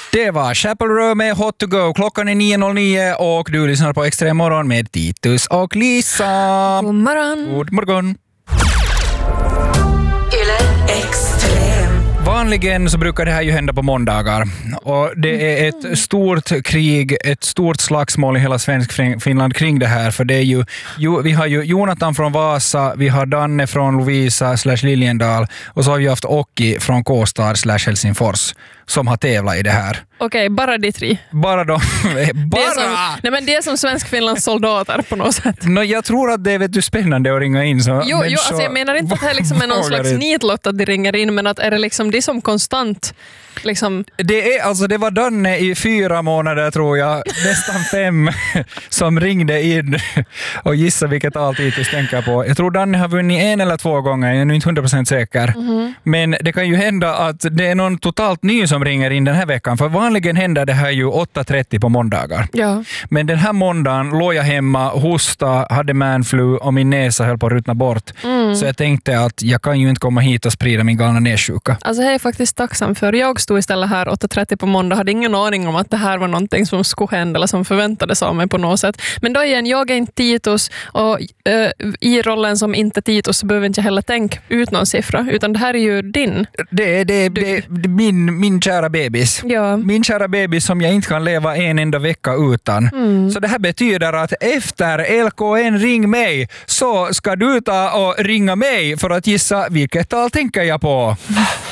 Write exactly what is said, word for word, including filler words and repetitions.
Det var Chapel Row med Hot to Go. Klockan är nio noll nio och du lyssnar på Extrem morgon med Titus och Lisa. God morgon. God morgon. Yle Extrem. Vanligen så brukar det här ju hända på måndagar. Och det är ett stort krig, ett stort slagsmål i hela svensk Finland kring det här. För det är ju, jo, vi har ju Jonathan från Vasa, vi har Danne från Lovisa slash Liljendal och så har vi haft Okki från Kåstad slash Helsingfors som har tävlat i det här. Okej, okay, bara de tre. Bara de. Bara! Det är som, nej men det är som svensk-finlands soldater på något sätt. No, jag tror att det är vet du, spännande att ringa in. Så jo, jo alltså jag menar inte att det liksom är någon slags nitlott att de ringer in, men att är det liksom det som konstant liksom... Det är alltså det var Danne i fyra månader tror jag, nästan fem som ringde in och gissa vilket alltid du tänker på. Jag tror Danne har vunnit en eller två gånger, jag är nu inte hundra procent säker. Mm-hmm. Men det kan ju hända att det är någon totalt ny som ringer in den här veckan, för vanligen händer det här ju åtta trettio på måndagar. Ja. Men den här måndagen låg jag hemma, hosta, hade manflu och min näsa höll på att ruttna bort. Mm. Så jag tänkte att jag kan ju inte komma hit och sprida min galna nässjuka. Alltså jag är faktiskt tacksam för. Jag stod istället här åtta trettio på måndag, hade ingen aning om att det här var någonting som skulle hända eller som förväntades av mig på något sätt. Men då igen, jag är inte Titus och äh, i rollen som inte Titus så behöver inte jag heller tänka ut någon siffra, utan det här är ju din. Det är det, det, det, min, min kära bebis. Ja. Min kära bebis som jag inte kan leva en enda vecka utan. Mm. Så det här betyder att efter L K N ring mig så ska du ta och ringa mig för att gissa vilket tal tänker jag på.